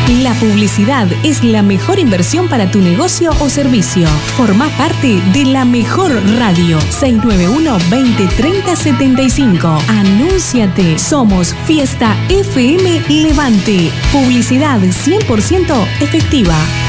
La publicidad es la mejor inversión para tu negocio o servicio. Forma parte de la mejor radio. 691-2030-75. Anúnciate. Somos Fiesta FM Levante. Publicidad 100% efectiva.